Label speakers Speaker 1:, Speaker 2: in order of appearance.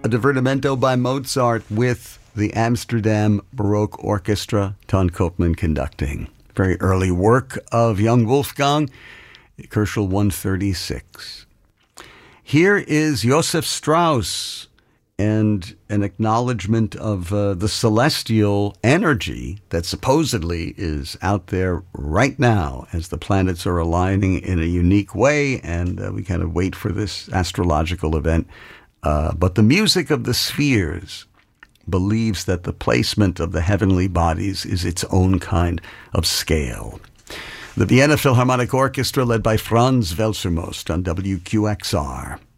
Speaker 1: a divertimento by Mozart with the Amsterdam Baroque Orchestra, Ton Koopman conducting. Very early work of young Wolfgang, Koelschel 136. Here is Joseph Strauss and an acknowledgement of the celestial energy that supposedly is out there right now as the planets are aligning in a unique way, and we kind of wait for this astrological event. But the music of the spheres believes that the placement of the heavenly bodies is its own kind of scale. The Vienna Philharmonic Orchestra, led by Franz Welsermost on WQXR.